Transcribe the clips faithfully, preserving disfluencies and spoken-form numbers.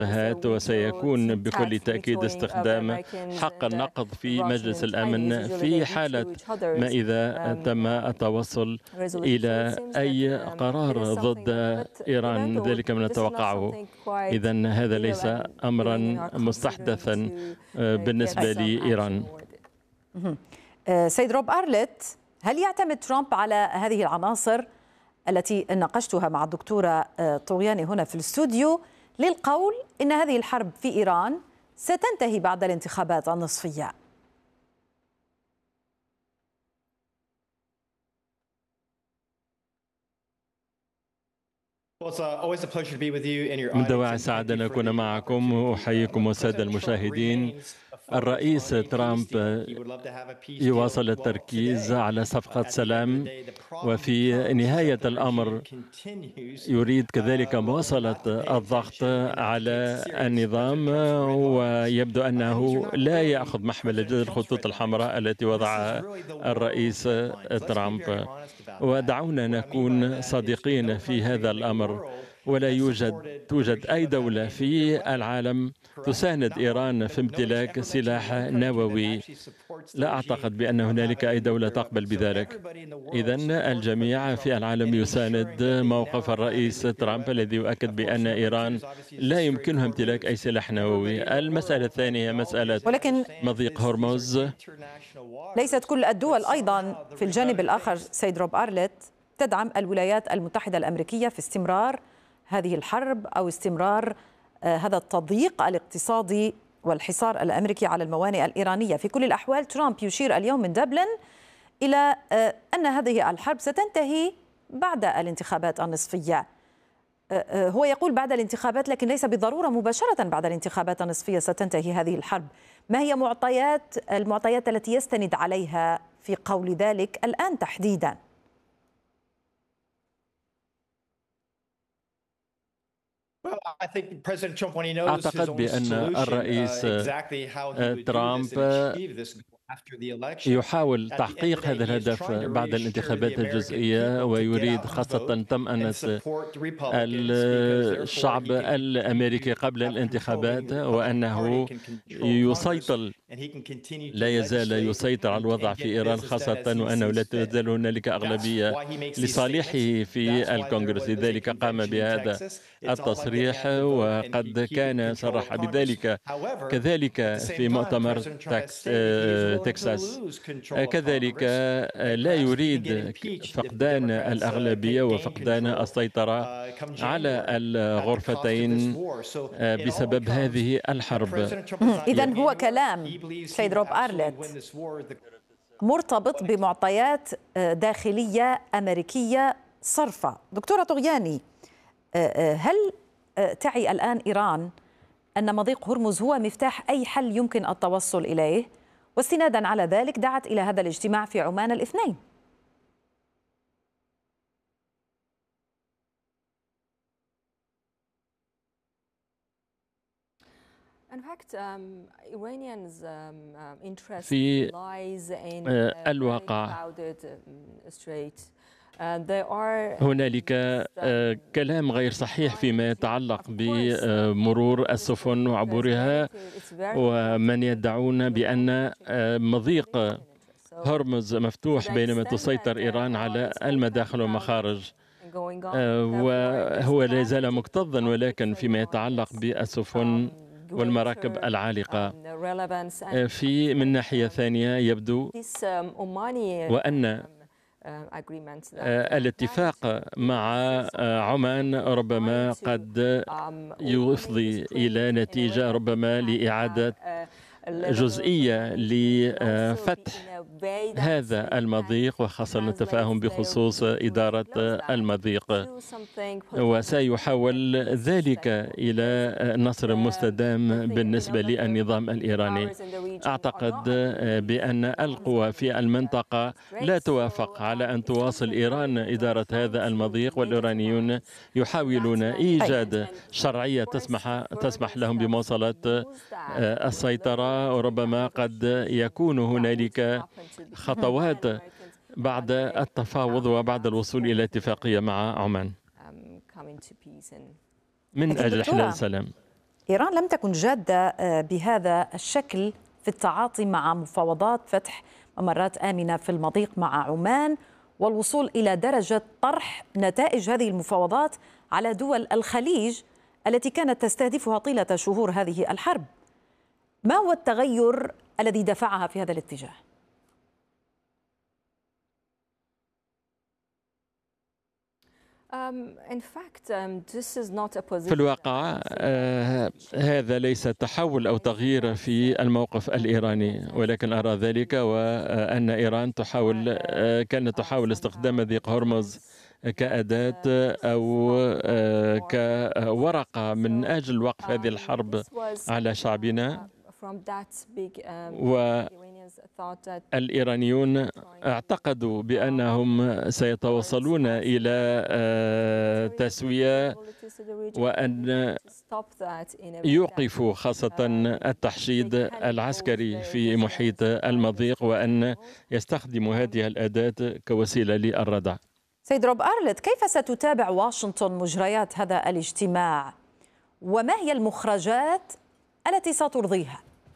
وسيكون بكل تأكيد استخدام حق النقض في مجلس الأمن في حالة ما إذا تم التوصل إلى أي قرار ضد إيران، ذلك ما نتوقعه. إذن هذا ليس أمرا مستحدثا بالنسبة لإيران. سيد روب أرلت، هل يعتمد ترامب على هذه العناصر التي ناقشتها مع الدكتورة طغياني هنا في الاستوديو للقول إن هذه الحرب في إيران ستنتهي بعد الانتخابات النصفية؟ من دواعي السعادة أن أكون معكم وأحييكم السادة المشاهدين. الرئيس ترامب يواصل التركيز على صفقة سلام، وفي نهاية الأمر يريد كذلك مواصلة الضغط على النظام، ويبدو أنه لا يأخذ محمل جد الخطوط الحمراء التي وضعها الرئيس ترامب. ودعونا نكون صادقين في هذا الأمر، ولا يوجد توجد أي دولة في العالم تساند إيران في امتلاك سلاح نووي. لا أعتقد بأن هنالك أي دولة تقبل بذلك. إذن الجميع في العالم يساند موقف الرئيس ترامب الذي يؤكد بأن إيران لا يمكنها امتلاك أي سلاح نووي. المسألة الثانية مسألة ولكن مضيق هرمز. ليست كل الدول أيضا في الجانب الآخر سيد روب أرلت تدعم الولايات المتحدة الأمريكية في استمرار هذه الحرب أو استمرار هذا التضييق الاقتصادي والحصار الأمريكي على الموانئ الإيرانية. في كل الأحوال ترامب يشير اليوم من دبلن إلى أن هذه الحرب ستنتهي بعد الانتخابات النصفية. هو يقول بعد الانتخابات، لكن ليس بالضرورة مباشرة بعد الانتخابات النصفية ستنتهي هذه الحرب. ما هي معطيات المعطيات التي يستند عليها في قول ذلك الآن تحديدا؟ أعتقد بأن الرئيس ترامب يحاول تحقيق هذا الهدف بعد الانتخابات الجزئية، ويريد خاصة طمأنة الشعب الأمريكي قبل الانتخابات، وأنه يسيطر لا يزال يسيطر على الوضع في إيران، خاصة وأنه لا تزال هنالك أغلبية لصالحه في الكونغرس. لذلك قام بهذا التصريح، وقد كان صرح بذلك كذلك في مؤتمر تكساس. كذلك لا يريد فقدان الأغلبية وفقدان السيطرة على الغرفتين بسبب هذه الحرب. إذن هو كلام سيد روب أرلت مرتبط بمعطيات داخلية أمريكية صرفة. دكتورة طغياني، هل تعي الآن إيران أن مضيق هرمز هو مفتاح أي حل يمكن التوصل إليه؟ واستنادا على ذلك دعت إلى هذا الاجتماع في عمان الاثنين. في الواقع هنالك كلام غير صحيح فيما يتعلق بمرور السفن وعبورها، ومن يدعون بأن مضيق هرمز مفتوح بينما تسيطر إيران على المداخل والمخارج، وهو لا يزال مكتظا. ولكن فيما يتعلق بالسفن والمراكب العالقة، في من ناحية ثانية يبدو وأن الاتفاق مع عمان ربما قد يفضي إلى نتيجة ربما لإعادة جزئية لفتح هذا المضيق، وخاصة التفاهم بخصوص إدارة المضيق، وسيحول ذلك إلى نصر مستدام بالنسبة للنظام الإيراني. أعتقد بأن القوى في المنطقة لا توافق على أن تواصل إيران إدارة هذا المضيق، والإيرانيون يحاولون إيجاد شرعية تسمح تسمح لهم بمواصلة السيطرة، وربما قد يكون هنالك خطوات بعد التفاوض وبعد الوصول إلى اتفاقية مع عمان من أجل إحلال السلام. إيران لم تكن جادة بهذا الشكل في التعاطي مع مفاوضات فتح ممرات آمنة في المضيق مع عمان والوصول إلى درجة طرح نتائج هذه المفاوضات على دول الخليج التي كانت تستهدفها طيلة شهور هذه الحرب. ما هو التغير الذي دفعها في هذا الاتجاه؟ في الواقع آه هذا ليس تحول أو تغيير في الموقف الإيراني، ولكن أرى ذلك وأن إيران تحاول آه كانت تحاول استخدام مضيق هرمز كأداة أو آه كورقة من أجل وقف هذه الحرب على شعبنا. والإيرانيون اعتقدوا بأنهم سيتوصلون إلى تسوية وأن يوقفوا خاصة التحشيد العسكري في محيط المضيق وأن يستخدموا هذه الأداة كوسيلة للردع. سيد روب أرلت، كيف ستتابع واشنطن مجريات هذا الاجتماع وما هي المخرجات التي سترضيها؟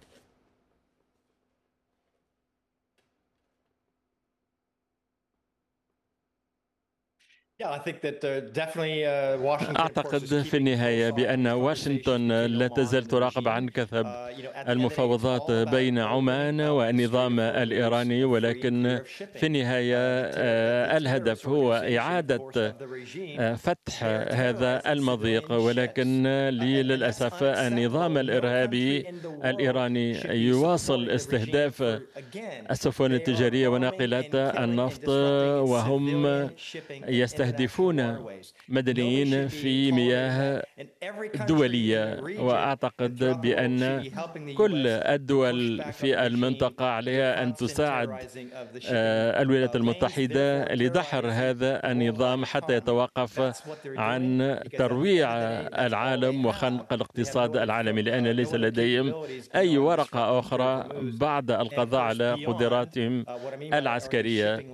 أعتقد في النهاية بأن واشنطن لا تزال تراقب عن كثب المفاوضات بين عمان والنظام الإيراني، ولكن في النهاية الهدف هو إعادة فتح هذا المضيق. ولكن للأسف النظام الإرهابي الإيراني يواصل استهداف السفن التجارية وناقلات النفط، وهم يستهدفون يستهدفون مدنيين في مياه دولية. وأعتقد بأن كل الدول في المنطقة عليها أن تساعد الولايات المتحدة لدحر هذا النظام حتى يتوقف عن ترويع العالم وخنق الاقتصاد العالمي، لأن ليس لديهم أي ورقة أخرى بعد القضاء على قدراتهم العسكرية،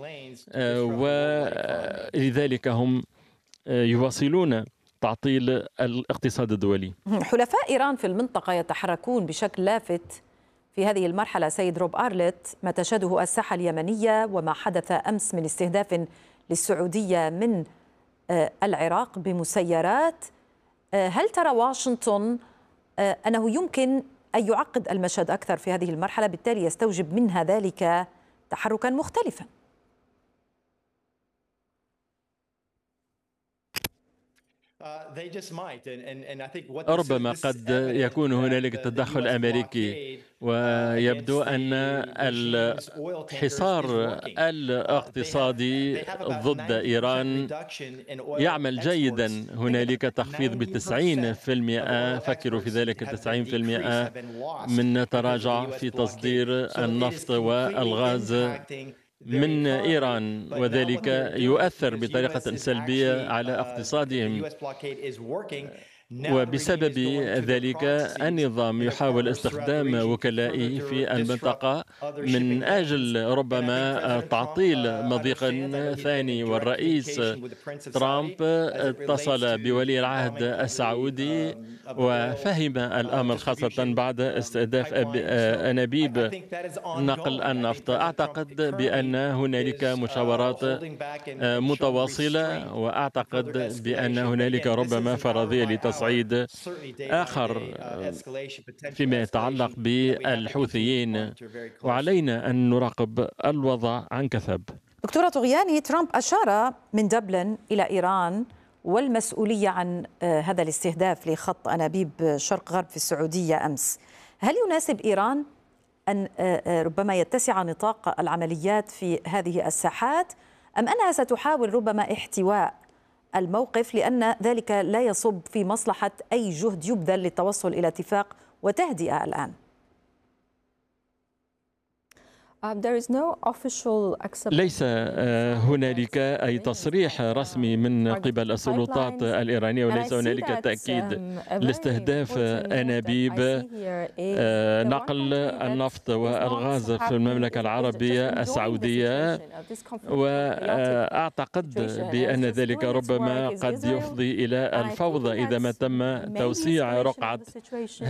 ولذلك هم يواصلون تعطيل الاقتصاد الدولي. حلفاء إيران في المنطقة يتحركون بشكل لافت في هذه المرحلة سيد روب أرلت، ما تشهده الساحة اليمنية وما حدث أمس من استهداف للسعودية من العراق بمسيرات. هل ترى واشنطن أنه يمكن أن يعقد المشهد أكثر في هذه المرحلة، بالتالي يستوجب منها ذلك تحركا مختلفا؟ ربما قد يكون هنالك تدخل أمريكي، ويبدو أن الحصار الاقتصادي ضد إيران يعمل جيدا. هنالك تخفيض بتسعين بالمئة، فكروا في ذلك، تسعين بالمئة من تراجع في تصدير النفط والغاز من إيران، وذلك يؤثر بطريقة سلبية على اقتصادهم. وبسبب ذلك النظام يحاول استخدام وكلائه في المنطقة من أجل ربما تعطيل مضيق ثاني. والرئيس ترامب اتصل بولي العهد السعودي وفهم الأمر، خاصة بعد استهداف أنابيب نقل النفط. أعتقد بأن هنالك مشاورات متواصلة، وأعتقد بأن هنالك ربما فرضية لتصعيد آخر فيما يتعلق بالحوثيين، وعلينا أن نراقب الوضع عن كثب. دكتورة طغياني، ترامب أشار من دبلن إلى إيران والمسؤولية عن هذا الاستهداف لخط أنابيب شرق غرب في السعودية أمس. هل يناسب إيران أن ربما يتسع نطاق العمليات في هذه الساحات، أم أنها ستحاول ربما احتواء الموقف، لأن ذلك لا يصب في مصلحة أي جهد يبذل للتوصل إلى اتفاق وتهدئة الآن؟ ليس هنالك أي تصريح رسمي من قبل السلطات الإيرانية، وليس هنالك تأكيد لاستهداف أنابيب نقل النفط والغاز في المملكة العربية السعودية. وأعتقد بأن ذلك ربما قد يفضي إلى الفوضى إذا ما تم توسيع رقعة